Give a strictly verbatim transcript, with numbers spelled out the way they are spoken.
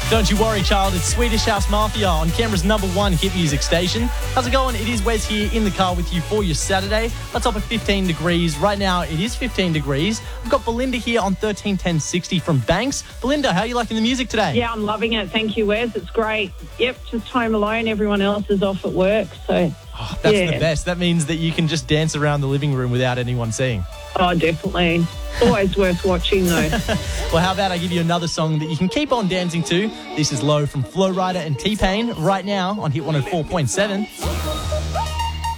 Don't you worry, child. It's Swedish House Mafia on Canberra's number one hit music station. How's it going? It is Wes here in the car with you for your Saturday. Let's up at fifteen degrees. Right now, it is fifteen degrees. We've got Belinda here on thirteen ten sixty from Banks. Belinda, how are you liking the music today? Yeah, I'm loving it. Thank you, Wes. It's great. Yep, just home alone. Everyone else is off at work, so... Oh, that's yeah. the best. That means that you can just dance around the living room without anyone seeing. Oh, definitely. Always worth watching, though. Well, how about I give you another song that you can keep on dancing to? This is Low from Flow Rider and T-Pain right now on Hit one oh four point seven.